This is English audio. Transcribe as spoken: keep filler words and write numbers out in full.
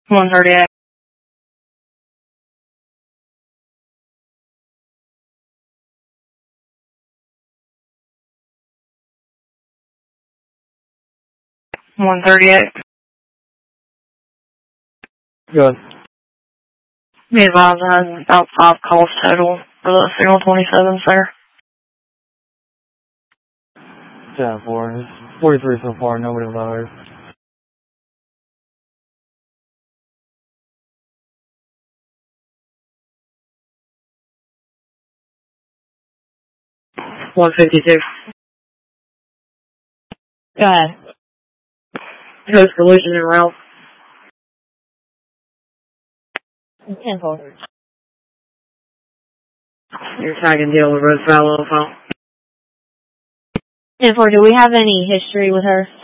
one thirty-eight. one thirty-eight. Good. Be advised I had about five calls total for the Signal twenty-seven, sir. ten four. It's forty-three so far, nobody lowered. one fifty-two. Go ahead. Coast collision en route. ten four. You're tagging deal with Rose Valley phone. ten four, do we have any history with her?